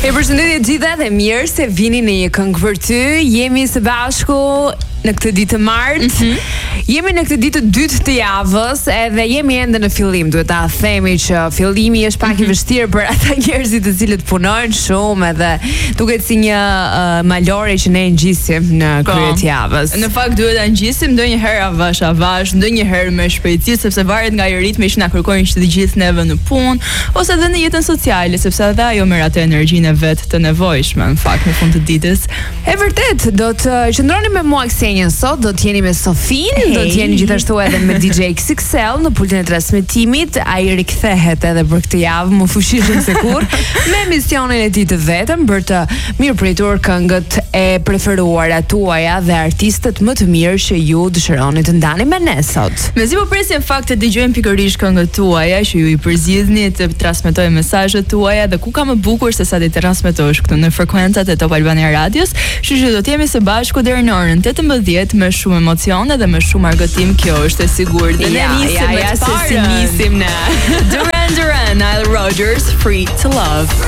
E përshëndetje gjithë dhe mirë se vini në një këngë për ty. Jemi së bashku në këtë ditë të martë. Jemi në këtë ditë të dytë të javës, edhe jemi ende në fillim. Duhet ta themi që fillimi është pak i vështirë për ata njerëzit të cilët punojnë shumë, edhe duket si një malore që ne ngjisim në krye të javës. Në fakt duhet ta ngjisim ndonjëherë avash, ndonjëherë me shpejtësi, sepse varet nga ritmi që na kërkojnë që të gjithë neve në punë, ose edhe në jetën sociale, sepse edhe ajo merr atë energjinë e vet të nevojshme në fakt në fund të ditës. E vërtet, do të qëndroni me mua Ksenjen sot, do të jeni me Sofin, do të jeni gjithashtu edhe me DJ XXL në pultin e transmetimit. Ai rikthehet edhe për këtë javë më fuqishëm se kurrë me emisionin e tij të vetëm për të mirëpritur këngët e preferuara tuaja dhe artistët më të mirë që ju dëshironi të ndani me ne sot. Mezi po presim fakt të dëgjojmë pikërisht këngët tuaja që ju i përzgjidhni, të transmetojmë mesazhet tuaja dhe ku ka më bukur se sa ti transmetosh këtu në frekuencat e Top Albania Radios. Kështu që do të jemi së bashku deri në orën 18 me shumë emocione dhe me shumë argëtim, kjo është e sigurt. Dhe ne nisim me të parën. Nisim ne. Duran Duran, Nile Rodgers, Free to Love.